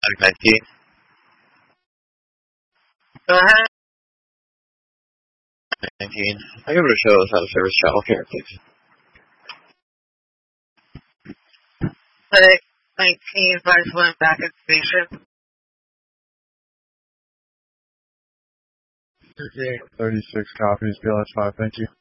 19. Go ahead. 19. Are you able to show us how to service travel care, please? 19, Viceland back at station. 36 copies, BLS 5, thank you.